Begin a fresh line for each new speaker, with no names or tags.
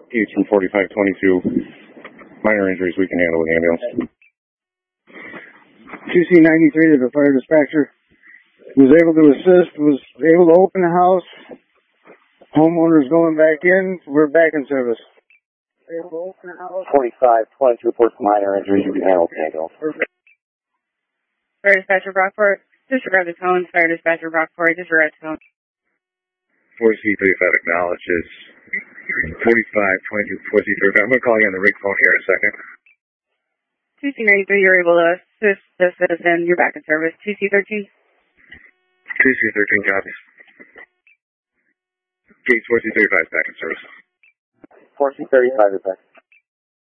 184522. Minor injuries we can handle with ambulance.
2C93 to the fire dispatcher. Was able to assist, was able to open the house. Homeowner's going back in. We're back in service. Able to open the house.
4522 reports minor injuries we can handle with ambulance.
Fire dispatcher Brockport, disregard the tone. Fire dispatcher Brockport, disregard the tone.
4C35 acknowledges 4522 4C35. I'm going to call you on the rig phone here in a second.
2C93, you're able to assist the citizen. You're back in service. 2C13.
2C13 copies. Gates 4C35 is back in service.
4C35 is back.